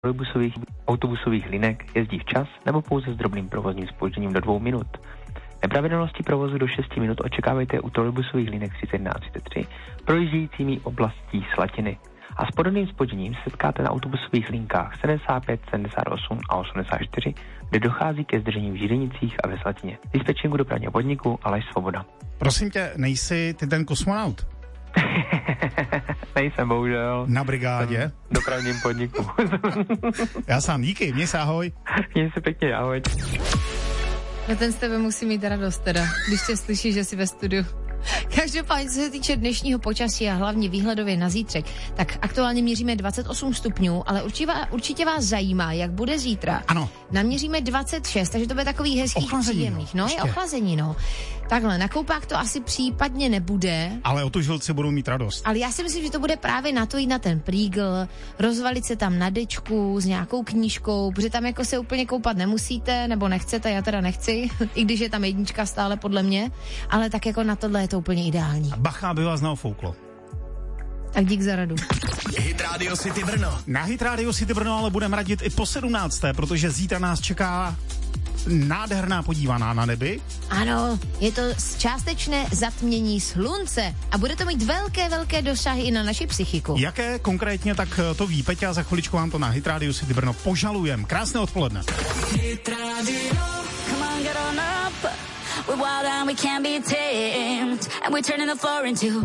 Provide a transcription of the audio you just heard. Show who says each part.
Speaker 1: autobusových linek jezdí včas nebo pouze s drobným provozním zpožděním do 2 minut. Nepravidelnosti provozu do 6 minut očekávejte u trolejbusových linek 31 a 33 projíždějícími oblastí Slatiny. A s podobným zpožděním se setkáte na autobusových linkách 75, 78 a 84, kde dochází ke zdržení v Židenicích a ve Slatině. Dispečinku dopravního podniku Aleš Svoboda.
Speaker 2: Prosím tě, nejsi ty ten kosmonaut?
Speaker 1: Nejsem, bohužel.
Speaker 2: Na brigádě?
Speaker 1: V dopravním podniku.
Speaker 2: Já sám, díky, měj se, ahoj.
Speaker 1: Měj se pěkně, ahoj.
Speaker 3: No ten z tebe musí mít radost teda, když tě slyší, že jsi ve studiu. Každopádně, co se týče dnešního počasí a hlavně výhledově na zítřek, tak aktuálně měříme 28 stupňů, ale určitě vás zajímá, jak bude zítra.
Speaker 2: Ano.
Speaker 3: Naměříme 26, takže to bude takový hezký, příjemných. No, je ochlazení, no. Takhle, na koupák to asi případně nebude.
Speaker 2: Ale otužilci budou mít radost.
Speaker 3: Ale já si myslím, že to bude právě na to jít na ten prýgl, rozvalit se tam na dečku s nějakou knížkou, protože tam jako se úplně koupat nemusíte, nebo nechcete, já teda nechci, i když je tam 1 stále podle mě, ale tak jako na tohle je to úplně ideální.
Speaker 2: Bacha, aby vás neofouklo.
Speaker 3: Tak dík za radu.
Speaker 4: Hit Radio City Brno.
Speaker 2: Na Hit Radio City Brno ale budeme radit i po 17. protože zítra nás čeká nádherná podívaná na nebi.
Speaker 3: Ano, je to částečné zatmění slunce a bude to mít velké dosahy i na naši psychiku.
Speaker 2: Jaké konkrétně, tak to ví Peťa a za chviličku vám to na Hit Radio City Brno požalujem. Krásné odpoledne.
Speaker 5: Hit Radio, come on, get on up. We're wild and we can't be tamed, and we're turning the floor into